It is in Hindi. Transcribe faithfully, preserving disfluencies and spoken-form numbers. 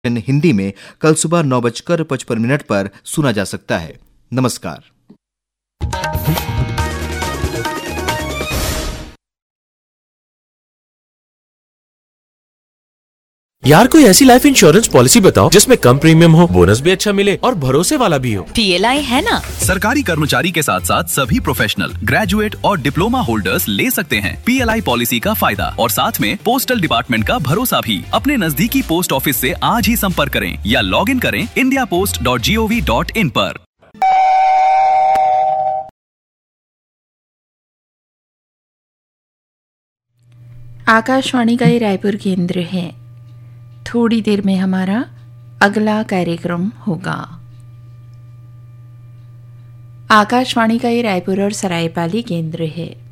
हिंदी में कल सुबह नौ बजकर पचपन मिनट पर सुना जा सकता है। नमस्कार। यार कोई ऐसी लाइफ इंश्योरेंस पॉलिसी बताओ जिसमें कम प्रीमियम हो, बोनस भी अच्छा मिले और भरोसे वाला भी हो। पीएलआई है ना। सरकारी कर्मचारी के साथ साथ सभी प्रोफेशनल, ग्रेजुएट और डिप्लोमा होल्डर्स ले सकते हैं पीएलआई पॉलिसी का फायदा और साथ में पोस्टल डिपार्टमेंट का भरोसा भी। अपने नजदीकी पोस्ट ऑफिस से आज ही संपर्क करें या लॉग इन करें India post dot G O V dot in पर। आकाशवाणी का ये रायपुर केंद्र है। थोड़ी देर में हमारा अगला कार्यक्रम होगा। आकाशवाणी का ये रायपुर और सरायपाली केंद्र है।